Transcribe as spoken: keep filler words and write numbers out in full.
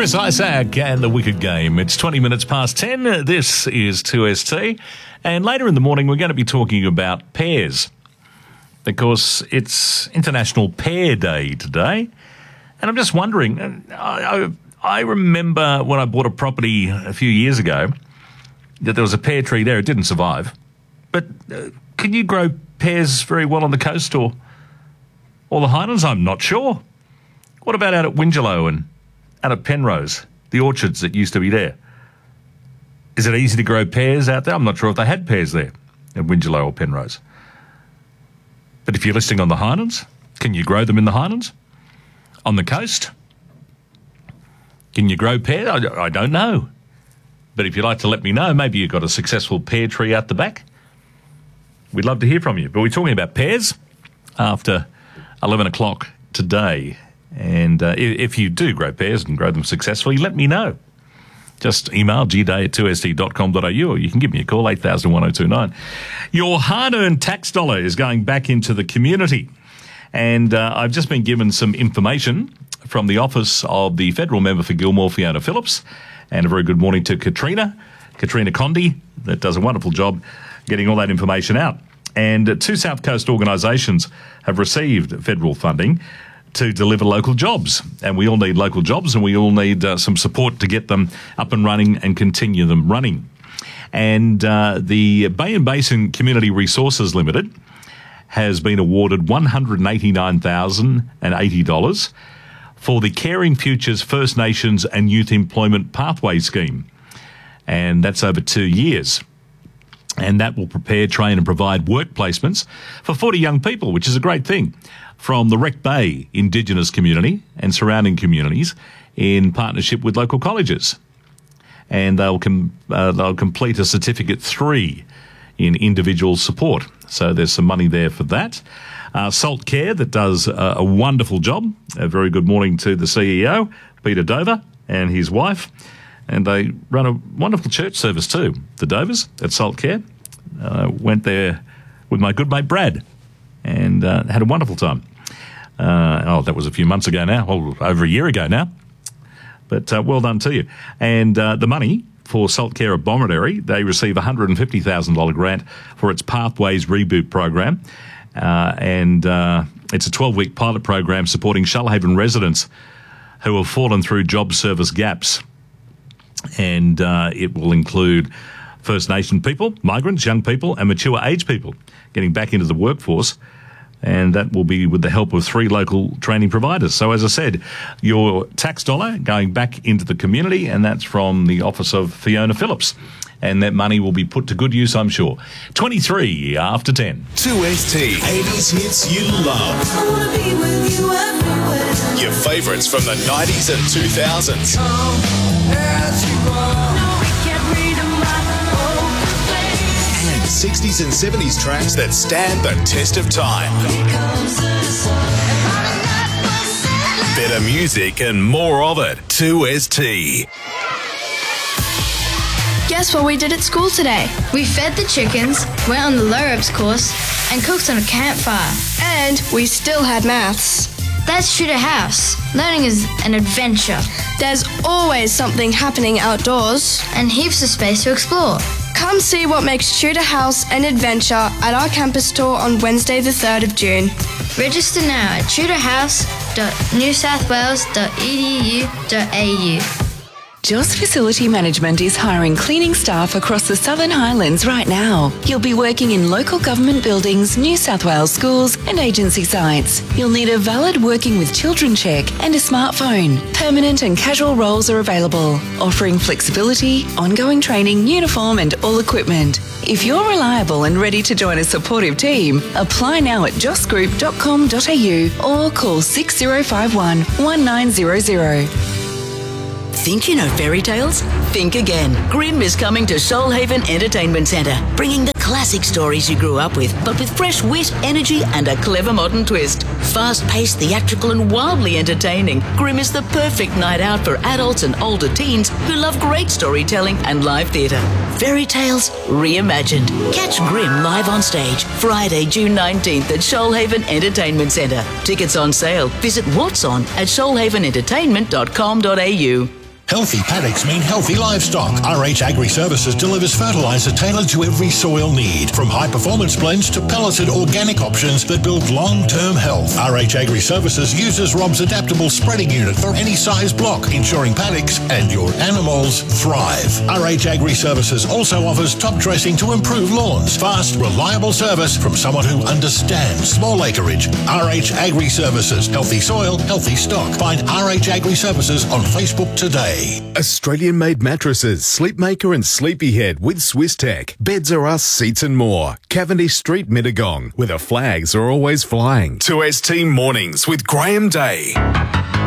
Chris Isaac and the Wicked Game. It's twenty minutes past ten. This is two S T. And later in the morning, we're going to be talking about pears, because it's International Pear Day today. And I'm just wondering, I, I, I remember when I bought a property a few years ago that there was a pear tree there. It didn't survive. But uh, can you grow pears very well on the coast or, or the Highlands? I'm not sure. What about out at Wingelow and out at Penrose, the orchards that used to be there? Is it easy to grow pears out there? I'm not sure if they had pears there at Wingelow or Penrose. But if you're listing on the Highlands, can you grow them in the Highlands? On the coast? Can you grow pears? I, I don't know. But if you'd like to let me know, maybe you've got a successful pear tree out the back. We'd love to hear from you. But we're talking about pears after eleven o'clock today. And uh, if you do grow pears and grow them successfully, let me know. Just email g day at two s t dot com dot a u, or you can give me a call, eight thousand one oh two nine. Your hard-earned tax dollar is going back into the community. And uh, I've just been given some information from the office of the federal member for Gilmore, Fiona Phillips. And a very good morning to Katrina, Katrina Condi, that does a wonderful job getting all that information out. And uh, two South Coast organisations have received federal funding to deliver local jobs. And we all need local jobs, and we all need uh, some support to get them up and running and continue them running. And uh, the Bay and Basin Community Resources Limited has been awarded one hundred eighty-nine thousand eighty dollars for the Caring Futures First Nations and Youth Employment Pathway Scheme. And that's over two years. And that will prepare, train and provide work placements for forty young people, which is a great thing, from the Wreck Bay Indigenous community and surrounding communities in partnership with local colleges. And they'll, com- uh, they'll complete a Certificate three in individual support. So there's some money there for that. Uh, Salt Care, that does uh, a wonderful job. A very good morning to the C E O, Peter Dover, and his wife. And they run a wonderful church service too, the Dovers at Salt Care. Uh, went there with my good mate Brad and uh, had a wonderful time. Uh, oh, that was a few months ago now, well, over a year ago now. But uh, well done to you. And uh, the money for Salt Care of Bomaderry, they receive a one hundred fifty thousand dollars grant for its Pathways Reboot program. Uh, and uh, it's a twelve-week pilot program supporting Shoalhaven residents who have fallen through job service gaps. And uh, it will include First Nation people, migrants, young people, and mature age people getting back into the workforce. And that will be with the help of three local training providers. So, as I said, your tax dollar going back into the community, and that's from the office of Fiona Phillips. And that money will be put to good use, I'm sure. twenty-three after ten. two S T. eighties hits you love. I wanna be with you everywhere. Your favourites from the nineties and two thousands. And sixties and seventies tracks that stand the test of time. Better music and more of it. two S T. Guess what we did at school today? We fed the chickens, went on the low ropes course, and cooked on a campfire. And we still had maths. That's Tudor House. Learning is an adventure. There's always something happening outdoors. And heaps of space to explore. Come see what makes Tudor House an adventure at our campus tour on Wednesday the third of June. Register now at tudor house dot new south wales dot e d u dot a u. Joss Facility Management is hiring cleaning staff across the Southern Highlands right now. You'll be working in local government buildings, New South Wales schools and agency sites. You'll need a valid Working with Children check and a smartphone. Permanent and casual roles are available, offering flexibility, ongoing training, uniform and all equipment. If you're reliable and ready to join a supportive team, apply now at joss group dot com dot a u or call six zero five one, one nine zero zero. Think you know fairy tales? Think again. Grimm is coming to Shoalhaven Entertainment Centre, bringing the classic stories you grew up with, but with fresh wit, energy and a clever modern twist. Fast-paced, theatrical and wildly entertaining, Grimm is the perfect night out for adults and older teens who love great storytelling and live theatre. Fairy tales reimagined. Catch Grimm live on stage Friday, June nineteenth at Shoalhaven Entertainment Centre. Tickets on sale. Visit what's on at shoalhaven entertainment dot com dot a u. Healthy paddocks mean healthy livestock. R H Agri Services delivers fertiliser tailored to every soil need, from high-performance blends to pelleted organic options that build long-term health. R H Agri Services uses Rob's adaptable spreading unit for any size block, ensuring paddocks and your animals thrive. R H Agri Services also offers top dressing to improve lawns. Fast, reliable service from someone who understands small acreage. R H Agri Services. Healthy soil, healthy stock. Find R H Agri Services on Facebook today. Australian-made mattresses, Sleepmaker and Sleepyhead with Swiss Tech. Beds are us, seats and more. Cavendish Street, Mittagong, where the flags are always flying. two S T Mornings with Graham Day.